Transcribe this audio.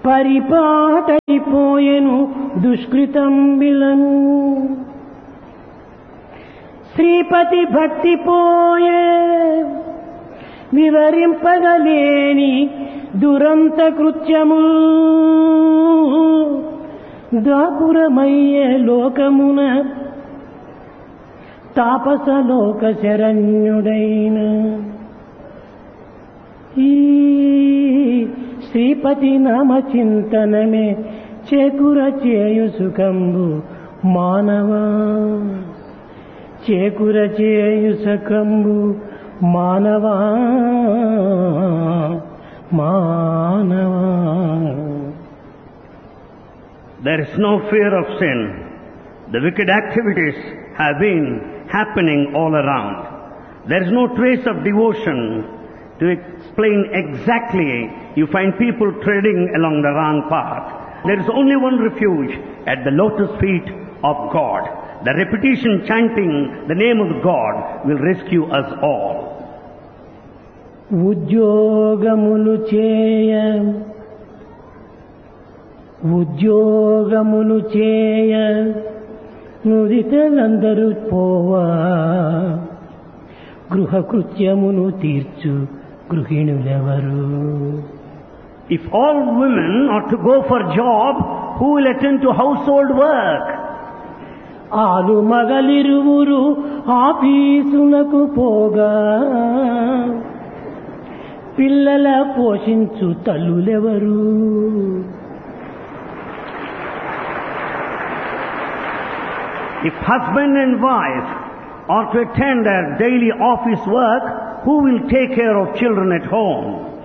పరిపాటైపోయెను దుష్కృతం బిలను శ్రీపతి భక్తి పోయే వివరింపగలేని దురంత కృత్యము దాపురమయ్యే లోకమున తాపసలోక శరణ్యుడైన ఈ శ్రీపతి నామ చింతనమే చేకుర చేయు సుఖంబు మానవా చేకుర చేయు సుఖంబు మానవా మానవా. There is no fear of sin. The wicked activities have been happening all around. There is no trace of devotion. To explain exactly, you find people treading along the wrong path. There is only one refuge at the lotus feet of God. The repetition chanting the name of God will rescue us all. ఉద్యోగములు చేయ నుదితలందరూ పోవా గృహకృత్యమును తీర్చు గృహిణులెవరు. If all women are to go for job, who will attend to household work? ఆలు మగలిరువురు ఆఫీసునకు పోగా పిల్లల పోషించు తల్లులెవరు. If husband and wife are to attend their daily office work, who will take care of children at home?